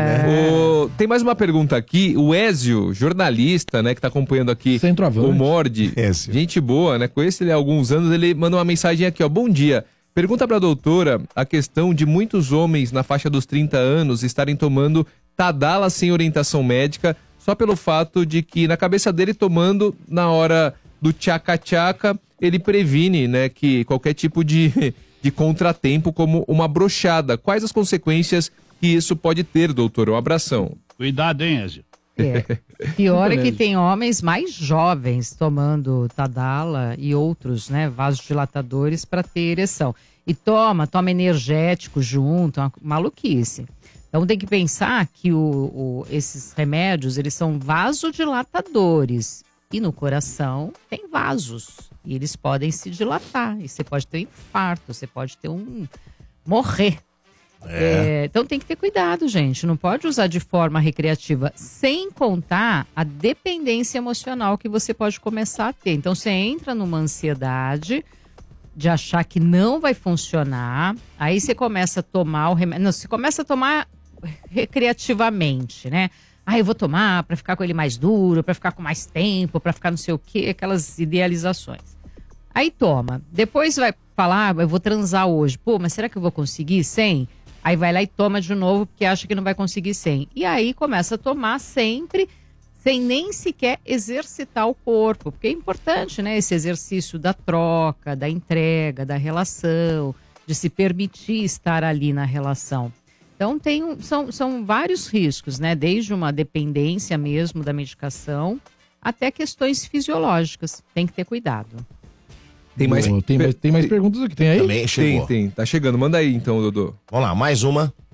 tudo. Tem mais uma pergunta aqui. O Ézio, jornalista, né, que tá acompanhando aqui o Morde. Gente boa, né? Conheço ele há alguns anos, ele mandou uma mensagem aqui, ó. Bom dia. Pergunta pra doutora a questão de muitos homens na faixa dos 30 anos estarem tomando Tadala sem orientação médica, só pelo fato de que na cabeça dele, tomando na hora do tchaca-tchaca, ele previne, né, que qualquer tipo de contratempo, como uma brochada. Quais as consequências que isso pode ter, doutor? Um abração. Cuidado, hein, Ézio? Pior é que tem homens mais jovens tomando Tadala e outros, né, vasodilatadores para ter ereção. E toma energético junto, uma maluquice. Então tem que pensar que esses remédios, eles são vasodilatadores. E no coração tem vasos. E eles podem se dilatar. E você pode ter um infarto, você pode ter morrer. Então tem que ter cuidado, gente. Não pode usar de forma recreativa, sem contar a dependência emocional que você pode começar a ter. Então você entra numa ansiedade de achar que não vai funcionar. Aí você começa a tomar o remédio. Não, você começa a tomar recreativamente, né? Eu vou tomar para ficar com ele mais duro, para ficar com mais tempo, para ficar não sei o quê, aquelas idealizações. Aí toma. Depois vai falar, eu vou transar hoje. Pô, mas será que eu vou conseguir sem? Aí vai lá e toma de novo porque acha que não vai conseguir sem. E aí começa a tomar sempre, sem nem sequer exercitar o corpo. Porque é importante, né? Esse exercício da troca, da entrega, da relação, de se permitir estar ali na relação. Então são vários riscos, né? Desde uma dependência mesmo da medicação até questões fisiológicas. Tem que ter cuidado. Tem mais perguntas aqui, tem aí? Também chegou. Tem. Tá chegando. Manda aí então, Dodô. Vamos lá, mais uma.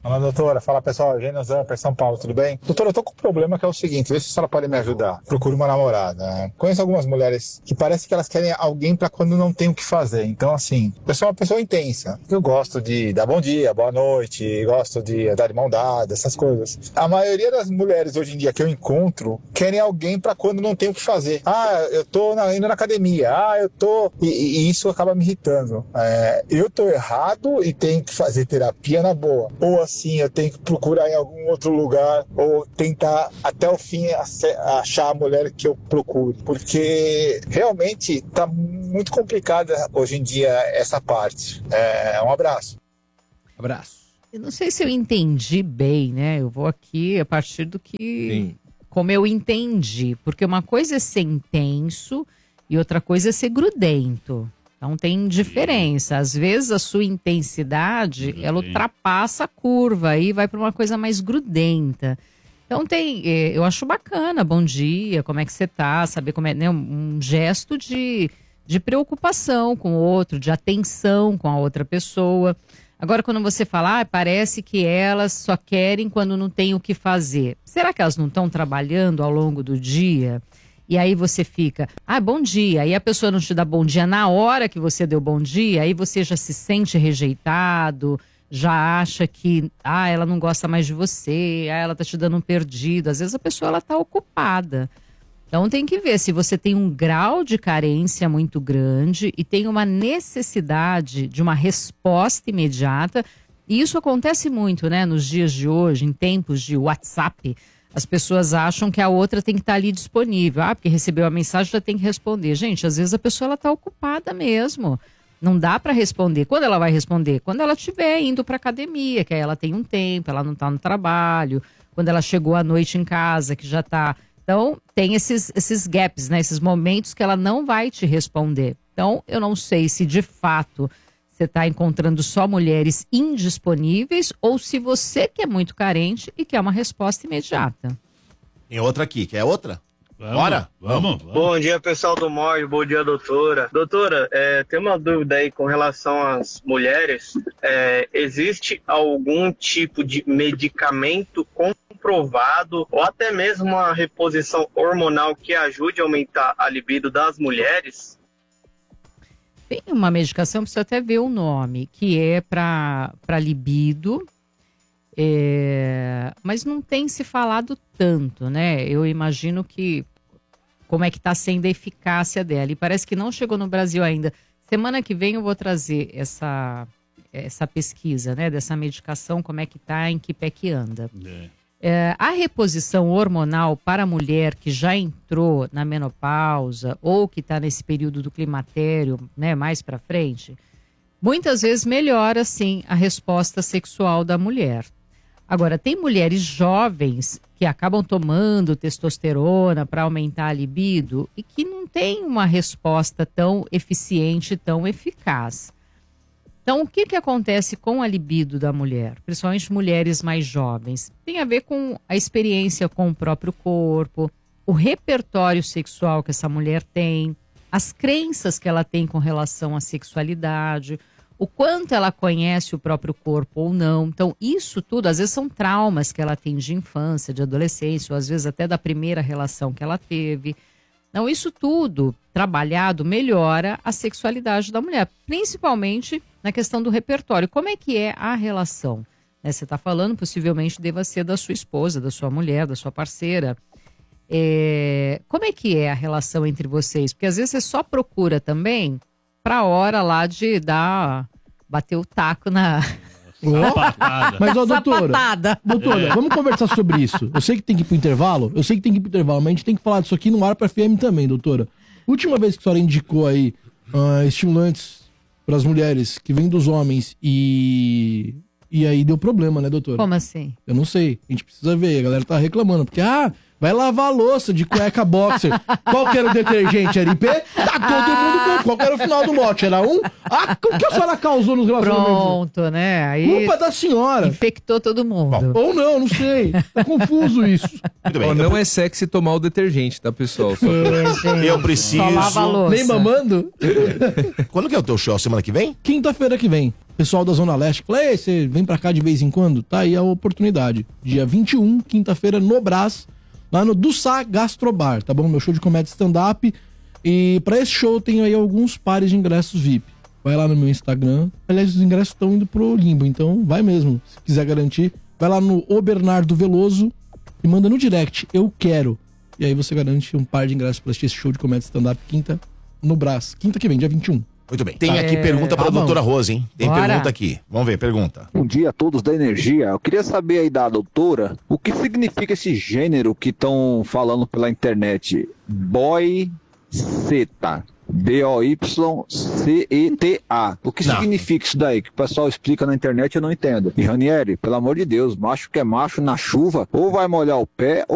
Fala, doutora. Fala, pessoal. Eugênio Zamper, São Paulo, tudo bem? Doutora, eu tô com um problema que é o seguinte, vê se a senhora pode me ajudar. Procuro uma namorada, né? Conheço algumas mulheres que parece que elas querem alguém pra quando não tem o que fazer. Então, assim, eu sou uma pessoa intensa. Eu gosto de dar bom dia, boa noite, gosto de dar de mão dada, essas coisas. A maioria das mulheres hoje em dia que eu encontro querem alguém pra quando não tem o que fazer. Ah, eu tô indo na academia. Ah, eu tô... E isso acaba me irritando. Eu tô errado e tenho que fazer terapia na boa. Ou assim, eu tenho que procurar em algum outro lugar ou tentar até o fim achar a mulher que eu procuro. Porque realmente tá muito complicada hoje em dia essa parte. Um abraço. Abraço. Eu não sei se eu entendi bem, né? Eu vou aqui a partir do que... Sim. Como eu entendi. Porque uma coisa é ser intenso e outra coisa é ser grudento. Então tem diferença. Às vezes a sua intensidade, ela ultrapassa a curva e vai para uma coisa mais grudenta. Então eu acho bacana, bom dia, como é que você tá, saber como é, né, um gesto de preocupação com o outro, de atenção com a outra pessoa. Agora quando você fala, parece que elas só querem quando não tem o que fazer. Será que elas não estão trabalhando ao longo do dia? E aí você fica, bom dia. Aí a pessoa não te dá bom dia na hora que você deu bom dia, aí você já se sente rejeitado, já acha que, ela não gosta mais de você, ela tá te dando um perdido. Às vezes a pessoa, ela tá ocupada. Então tem que ver se você tem um grau de carência muito grande e tem uma necessidade de uma resposta imediata. E isso acontece muito, né, nos dias de hoje, em tempos de WhatsApp. As pessoas acham que a outra tem que estar ali disponível. Porque recebeu a mensagem, já tem que responder. Gente, às vezes a pessoa está ocupada mesmo. Não dá para responder. Quando ela vai responder? Quando ela estiver indo para academia, que aí ela tem um tempo, ela não está no trabalho. Quando ela chegou à noite em casa, que já está... Então, tem esses gaps, né? Esses momentos que ela não vai te responder. Então, eu não sei se de fato... você está encontrando só mulheres indisponíveis ou se você que é muito carente e quer uma resposta imediata. Tem outra aqui, quer outra? Bora? Vamos. Bom dia, pessoal do Mord, bom dia, doutora. Doutora, tem uma dúvida aí com relação às mulheres. Existe algum tipo de medicamento comprovado ou até mesmo uma reposição hormonal que ajude a aumentar a libido das mulheres? Tem uma medicação, precisa até ver o nome, que é para libido, mas não tem se falado tanto, né? Eu imagino que como é que está sendo a eficácia dela. E parece que não chegou no Brasil ainda. Semana que vem eu vou trazer essa pesquisa, né? Dessa medicação, como é que está, em que pé que anda. A reposição hormonal para a mulher que já entrou na menopausa ou que está nesse período do climatério, né, mais para frente, muitas vezes melhora, sim, a resposta sexual da mulher. Agora, tem mulheres jovens que acabam tomando testosterona para aumentar a libido e que não tem uma resposta tão eficiente, tão eficaz. Então, o que acontece com a libido da mulher, principalmente mulheres mais jovens? Tem a ver com a experiência com o próprio corpo, o repertório sexual que essa mulher tem, as crenças que ela tem com relação à sexualidade, o quanto ela conhece o próprio corpo ou não. Então, isso tudo, às vezes são traumas que ela tem de infância, de adolescência, ou às vezes até da primeira relação que ela teve. Então, isso tudo, trabalhado, melhora a sexualidade da mulher, principalmente na questão do repertório. Como é que é a relação? Você está falando, possivelmente, deva ser da sua esposa, da sua mulher, da sua parceira. Como é que é a relação entre vocês? Porque às vezes você só procura também para a hora lá de bater o taco na... Mas, doutora, vamos conversar sobre isso. Eu sei que tem que ir pro intervalo, mas a gente tem que falar disso aqui no Ar pra FM também, doutora. Última vez que a senhora indicou aí estimulantes para as mulheres que vêm dos homens e aí deu problema, né, doutora? Como assim? Eu não sei, a gente precisa ver, a galera tá reclamando, porque, Vai lavar a louça de cueca boxer. Qual que era o detergente? Era IP? Tá todo mundo com. Qual que era o final do mote? Era um? Ah, o que a senhora causou nos relacionamentos? Pronto, né? Aí Culpa da senhora. infectou todo mundo. Ou não sei. Tá confuso isso. Muito bem. Ó, não é sexy tomar o detergente, tá, pessoal? Só Eu preciso. Só lava a louça. Nem mamando? Quando que é o teu show? Semana que vem? Quinta-feira que vem. Pessoal da Zona Leste, fala, ei, você vem pra cá de vez em quando? Tá aí a oportunidade. Dia 21, quinta-feira, no Brás, lá no Dussá Gastrobar, tá bom? Meu show de comédia stand-up. E pra esse show tem aí alguns pares de ingressos VIP. Vai lá no meu Instagram. Aliás, os ingressos estão indo pro limbo, então vai mesmo. Se quiser garantir, vai lá no O Bernardo Veloso e manda no direct, eu quero. E aí você garante um par de ingressos pra assistir esse show de comédia stand-up quinta no Brás. Quinta que vem, dia 21. Muito bem. Tem aqui pergunta pra doutora Rose, hein? Tem pergunta aqui. Vamos ver, pergunta. Bom dia a todos da Energia. Eu queria saber aí da doutora o que significa esse gênero que estão falando pela internet. Boyceta. B-O-Y-C-E-T-A. O que significa isso daí? Que o pessoal explica na internet e eu não entendo. E Ranieri, pelo amor de Deus, macho que é macho na chuva, ou vai molhar o pé,